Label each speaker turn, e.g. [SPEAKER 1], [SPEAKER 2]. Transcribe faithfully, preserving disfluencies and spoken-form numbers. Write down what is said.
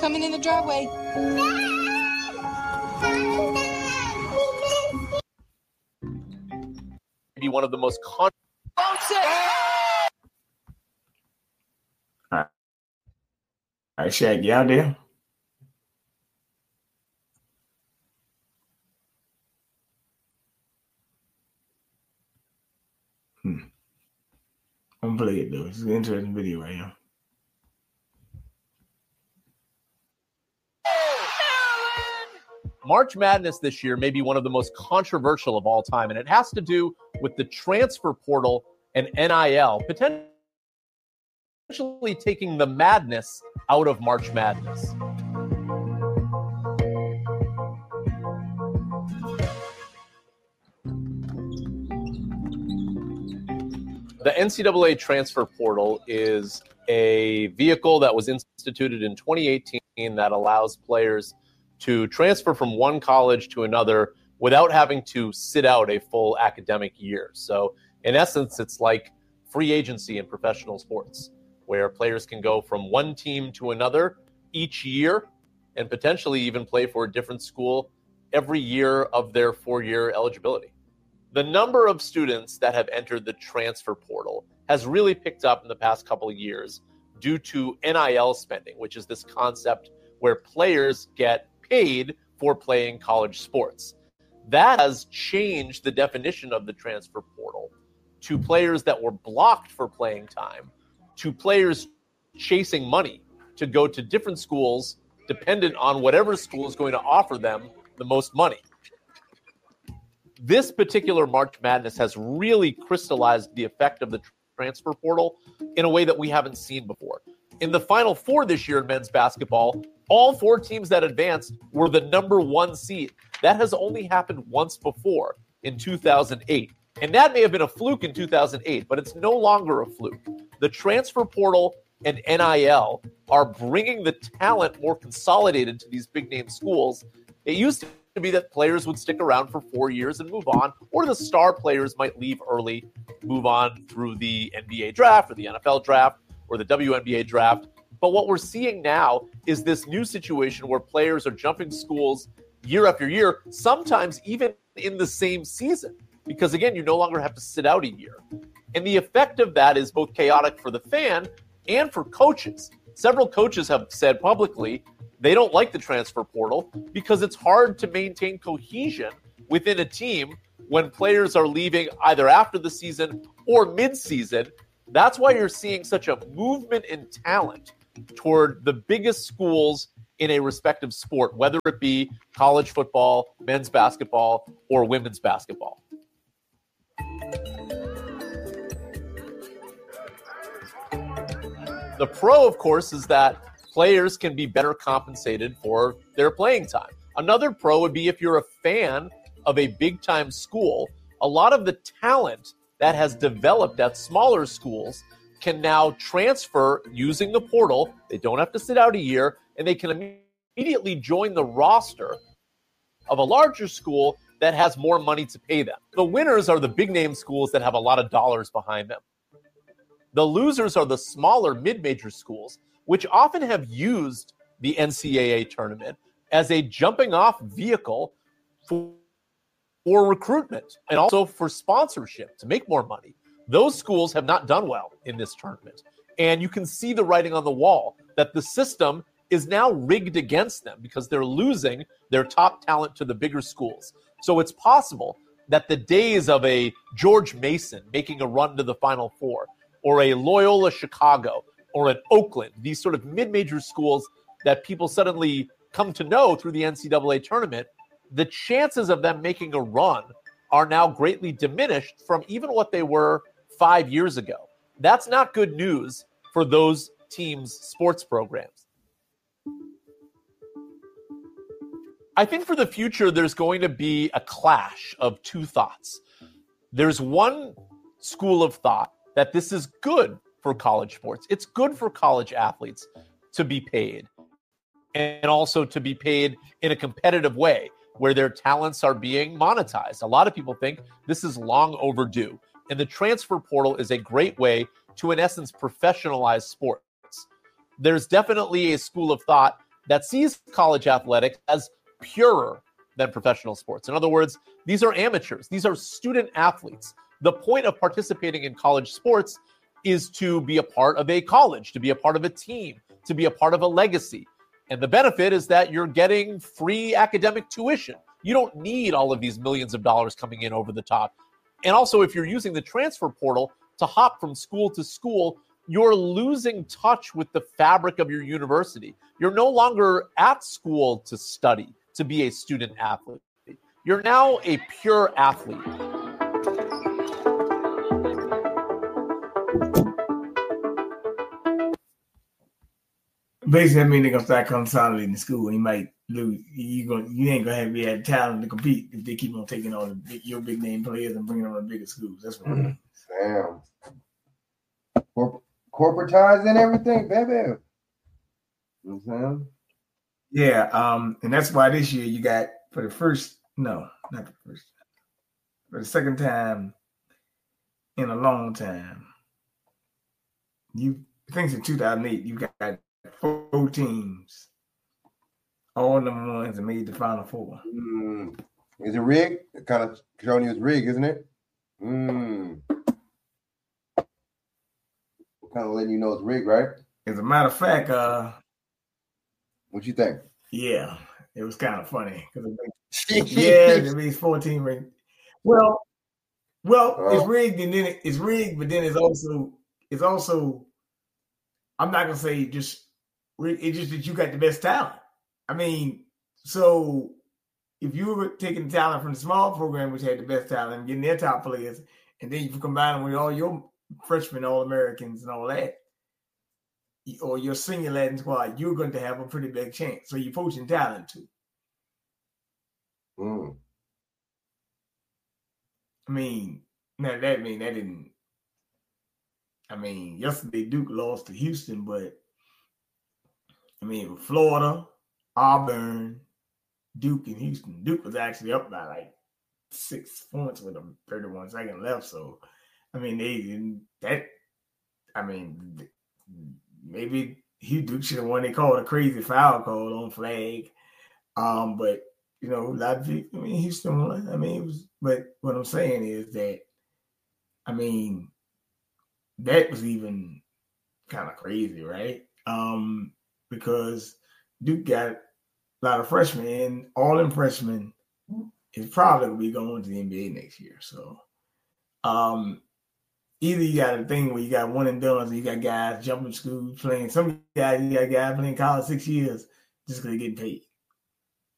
[SPEAKER 1] coming in the driveway.
[SPEAKER 2] Be one of the most con-
[SPEAKER 3] All right, Shaq, you out there? Hmm. I'm gonna play it though. It's an interesting video right here.
[SPEAKER 2] March Madness this year may be one of the most controversial of all time, and it has to do with the transfer portal and N I L, potentially taking the madness out of March Madness. The N C double A transfer portal is a vehicle that was instituted in twenty eighteen that allows players to transfer from one college to another without having to sit out a full academic year. So in essence, it's like free agency in professional sports, where players can go from one team to another each year and potentially even play for a different school every year of their four-year eligibility. The number of students that have entered the transfer portal has really picked up in the past couple of years due to N I L spending, which is this concept where players get paid for playing college sports. That has changed the definition of the transfer portal to players that were blocked for playing time, to players chasing money to go to different schools dependent on whatever school is going to offer them the most money. This particular March Madness has really crystallized the effect of the transfer portal in a way that we haven't seen before. In the Final Four this year in men's basketball, all four teams that advanced were the number one seed. That has only happened once before in two thousand eight. And that may have been a fluke in two thousand eight, but it's no longer a fluke. The transfer portal and N I L are bringing the talent more consolidated to these big-name schools. It used to be that players would stick around for four years and move on, or the star players might leave early, move on through the N B A draft or the N F L draft or the W N B A draft. But what we're seeing now is this new situation where players are jumping schools year after year, sometimes even in the same season, because, again, you no longer have to sit out a year. And the effect of that is both chaotic for the fan and for coaches. Several coaches have said publicly they don't like the transfer portal because it's hard to maintain cohesion within a team when players are leaving either after the season or mid-season. That's why you're seeing such a movement in talent toward the biggest schools in a respective sport, whether it be college football, men's basketball, or women's basketball. The pro, of course, is that players can be better compensated for their playing time. Another pro would be if you're a fan of a big-time school, a lot of the talent that has developed at smaller schools can now transfer using the portal. They don't have to sit out a year, and they can immediately join the roster of a larger school that has more money to pay them. The winners are the big-name schools that have a lot of dollars behind them. The losers are the smaller mid-major schools, which often have used the N C double A tournament as a jumping-off vehicle for, for recruitment and also for sponsorship to make more money. Those schools have not done well in this tournament. And you can see the writing on the wall that the system is now rigged against them because they're losing their top talent to the bigger schools. So it's possible that the days of a George Mason making a run to the Final Four, or a Loyola Chicago, or an Oakland, these sort of mid-major schools that people suddenly come to know through the N C double A tournament, the chances of them making a run are now greatly diminished from even what they were five years ago. That's not good news for those teams' sports programs. I think for the future, there's going to be a clash of two thoughts. There's one school of thought that this is good for college sports. It's good for college athletes to be paid, and also to be paid in a competitive way where their talents are being monetized. A lot of people think this is long overdue, and the transfer portal is a great way to, in essence, professionalize sports. There's definitely a school of thought that sees college athletics as purer than professional sports. In other words, these are amateurs. These are student athletes. The point of participating in college sports is to be a part of a college, to be a part of a team, to be a part of a legacy. And the benefit is that you're getting free academic tuition. You don't need all of these millions of dollars coming in over the top. And also, if you're using the transfer portal to hop from school to school, you're losing touch with the fabric of your university. You're no longer at school to study, to be a student athlete. You're now a pure athlete.
[SPEAKER 3] Basically, I mean they're gonna start consolidating the school. You might lose. You going you ain't gonna have be had talent to compete if they keep on taking on the big, your big name players and bringing on the bigger schools. That's what. Mm-hmm.
[SPEAKER 1] Damn. Corp- corporatized and everything, baby. You know what I'm saying?
[SPEAKER 3] Yeah, um, and that's why this year you got for the first no, not the first, for the second time in a long time. You I think it's in two thousand eight. You got four teams, all number ones, and made the final four.
[SPEAKER 1] Mm. Is it rigged? It kind of showing you it's rigged, isn't it? Mm. Kind of letting you know it's rigged, right?
[SPEAKER 3] As a matter of fact, uh,
[SPEAKER 1] what you think?
[SPEAKER 3] Yeah, it was kind of funny because yeah, it means fourteen rigged. Well, well, oh. It's rigged, and then it, it's rigged, but then it's also it's also. I'm not gonna say just. It's just that you got the best talent. I mean, so if you were taking talent from the small program, which had the best talent, and getting their top players, and then you combine them with all your freshmen, all Americans, and all that, or your senior Latin squad, you're going to have a pretty big chance. So you're poaching talent too.
[SPEAKER 1] Mm.
[SPEAKER 3] I mean, now that mean that didn't. I mean, yesterday Duke lost to Houston, but. I mean, Florida, Auburn, Duke, and Houston. Duke was actually up by like six points with them thirty-one seconds left. So, I mean, they that. I mean, maybe Hugh Duke should have won. They called a crazy foul call on flag. Um, but you know, a lot of people. I mean, Houston won. I mean, it was. But what I'm saying is that, I mean, that was even kind of crazy, right? Um. Because Duke got a lot of freshmen, and all them freshmen is probably going to be going to the N B A next year. So, um, either you got a thing where you got one and done, or you got guys jumping schools playing. Some guys, you got guys playing college six years just because they're getting paid.